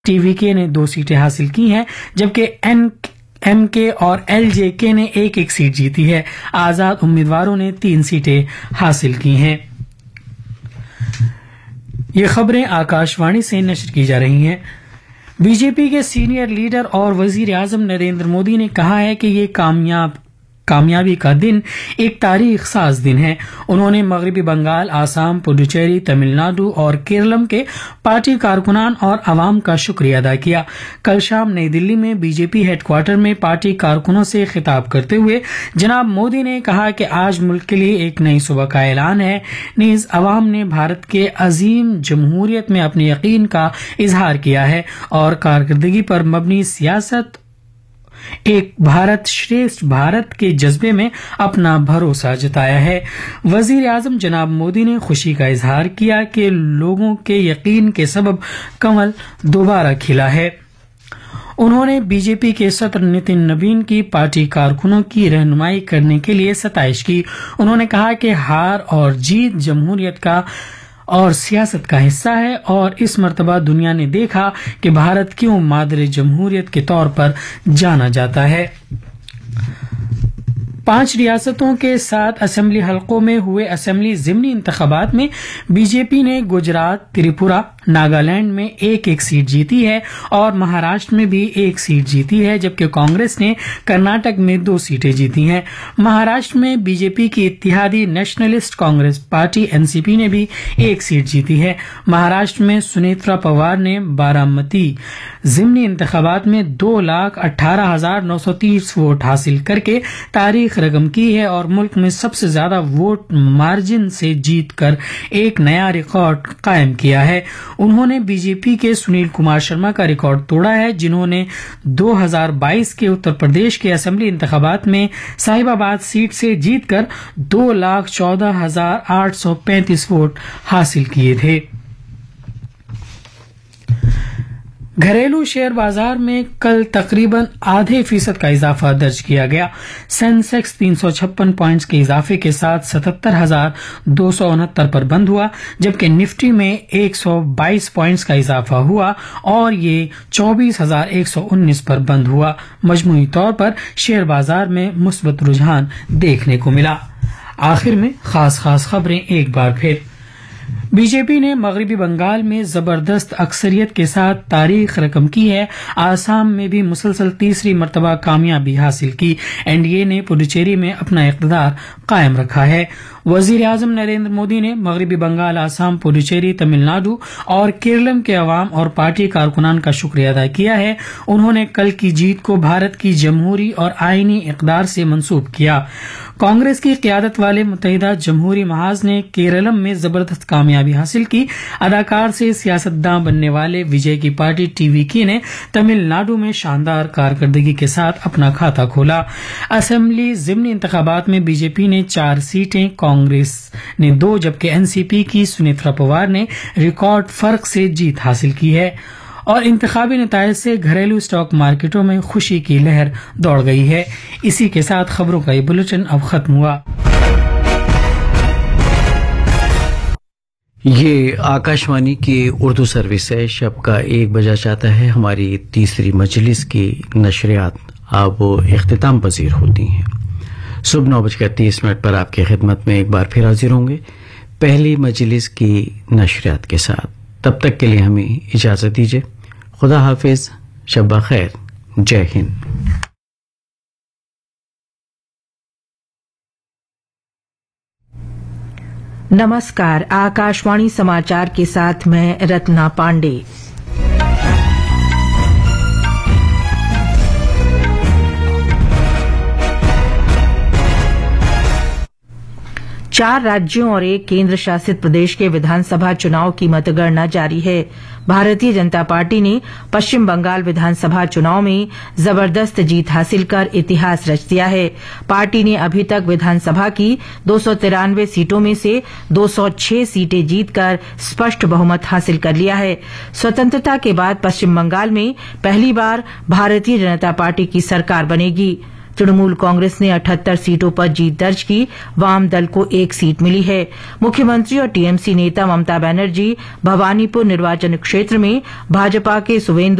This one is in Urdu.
ٹی وی کے نے 2 سیٹیں حاصل کی ہیں، جبکہ ایم کے اور ایل جے کے نے 1 سیٹ جیتی ہے۔ آزاد امیدواروں نے 3 سیٹیں حاصل کی ہیں۔ یہ خبریں آکاشوانی سے نشر کی جا رہی ہیں۔ بی جے پی کے سینئر لیڈر اور وزیر اعظم نریندر مودی نے کہا ہے کہ یہ کامیابی کا دن ایک تاریخ ساز دن ہے۔ انہوں نے مغربی بنگال، آسام، پڈوچیری، تمل ناڈو اور کیرلم کے پارٹی کارکنان اور عوام کا شکریہ ادا کیا۔ کل شام نئی دلی میں بی جے پی ہیڈ کوارٹر میں پارٹی کارکنوں سے خطاب کرتے ہوئے جناب مودی نے کہا کہ آج ملک کے لیے ایک نئی صبح کا اعلان ہے، نیز عوام نے بھارت کے عظیم جمہوریت میں اپنے یقین کا اظہار کیا ہے اور کارکردگی پر مبنی سیاست، ایک بھارت شریشٹھ بھارت کے جذبے میں اپنا بھروسہ جتایا ہے۔ وزیر اعظم جناب مودی نے خوشی کا اظہار کیا کہ لوگوں کے یقین کے سبب کمل دوبارہ کھلا ہے۔ انہوں نے بی جے پی کے صدر نتن نوین کی پارٹی کارکنوں کی رہنمائی کرنے کے لیے ستائش کی۔ انہوں نے کہا کہ ہار اور جیت جمہوریت کا اور سیاست کا حصہ ہے اور اس مرتبہ دنیا نے دیکھا کہ بھارت کیوں مادر جمہوریت کے طور پر جانا جاتا ہے۔ 5 ریاستوں کے 7 اسمبلی حلقوں میں ہوئے اسمبلی ضمنی انتخابات میں بی جے پی نے گجرات، تریپورہ، ناگالینڈ میں 1 سیٹ جیتی ہے اور مہاراشٹر میں بھی 1 سیٹ جیتی ہے، جبکہ کانگریس نے کرناٹک میں 2 سیٹیں جیتی ہیں۔ مہاراشٹر میں بی جے پی کی اتحادی nationalist Congress party N C پی نے بھی 1 سیٹ جیتی ہے۔ مہاراشٹر میں سنیترا پوار نے بارامتی ضمنی انتخابات میں 2,18,930 ووٹ حاصل کر کے تاریخ رقم کی ہے اور ملک میں سب سے زیادہ ووٹ مارجن سے جیت کر ایک نیا ریکارڈ قائم کیا ہے۔ انہوں نے بی جے پی کے سنیل کمار شرما کا ریکارڈ توڑا ہے، جنہوں نے 2022 کے اتر پردیش کے اسمبلی انتخابات میں صاحب آباد سیٹ سے جیت کر 2,14,835 ووٹ حاصل کیے تھے۔ گھریلو شیئر بازار میں کل تقریباً 0.5% کا اضافہ درج کیا گیا۔ سینسیکس 356 پوائنٹس کے اضافے کے ساتھ 77,269 پر بند ہوا، جبکہ نفٹی میں 122 پوائنٹس کا اضافہ ہوا اور یہ 24,119 پر بند ہوا۔ مجموعی طور پر شیئر بازار میں مثبت رجحان دیکھنے کو ملا۔ آخر میں خاص خبریں ایک بار پھر۔ بی جے پی نے مغربی بنگال میں زبردست اکثریت کے ساتھ تاریخ رقم کی ہے۔ آسام میں بھی مسلسل تیسری مرتبہ کامیابی حاصل کی۔ این ڈی اے نے پڈوچیری میں اپنا اقتدار قائم رکھا ہے۔ وزیر اعظم نریندر مودی نے مغربی بنگال، آسام، پڈوچیری، تمل ناڈو اور کیرلم کے عوام اور پارٹی کارکنان کا شکریہ ادا کیا ہے۔ انہوں نے کل کی جیت کو بھارت کی جمہوری اور آئینی اقدار سے منسوب کیا۔ کانگریس کی قیادت والے متحدہ جمہوری محاذ نے کیرلم میں زبردست کامیابی حاصل کی۔ اداکار سے سیاستداں بننے والے وجے کی پارٹی ٹی وی کی نے تمل ناڈو میں شاندار کارکردگی کے ساتھ اپنا کھاتہ کھولا۔ اسمبلی ضمنی انتخابات میں بی جے پی نے 4 سیٹیں، کانگریس نے 2، جبکہ این سی پی کی سنیترا پوار نے ریکارڈ فرق سے جیت حاصل کی ہے۔ اور انتخابی نتائج سے گھریلو اسٹاک مارکیٹوں میں خوشی کی لہر دوڑ گئی ہے۔ اسی کے ساتھ خبروں کا یہ بلیٹن اب ختم ہوا۔ یہ آکاشوانی کی اردو سروس ہے۔ شب کا 1 بجا چاہتا ہے۔ ہماری تیسری مجلس کی نشریات اب اختتام پذیر ہوتی ہیں۔ صبح 9:30 پر آپ کی خدمت میں ایک بار پھر حاضر ہوں گے پہلی مجلس کی نشریات کے ساتھ۔ تب تک کے لیے ہمیں اجازت دیجیے۔ خدا حافظ، شب بخیر، جے ہند۔ नमस्कार, आकाशवाणी समाचार के साथ मैं रत्ना पांडे। चार राज्यों और एक केंद्र शासित प्रदेश के विधानसभा चुनाव की मतगणना जारी है। भारतीय जनता पार्टी ने पश्चिम बंगाल विधानसभा चुनाव में जबरदस्त जीत हासिल कर इतिहास रच दिया है। पार्टी ने अभी तक विधानसभा की 293 सीटों में से 206 सीटें जीतकर स्पष्ट बहुमत हासिल कर लिया है। स्वतंत्रता के बाद पश्चिम बंगाल में पहली बार भारतीय जनता पार्टी की सरकार बनेगी। तृणमूल कांग्रेस ने 78 सीटों पर जीत दर्ज की, वाम दल को 1 सीट मिली है। मुख्यमंत्री और टीएमसी नेता ममता बनर्जी भवानीपुर निर्वाचन क्षेत्र में भाजपा के सुवेंदु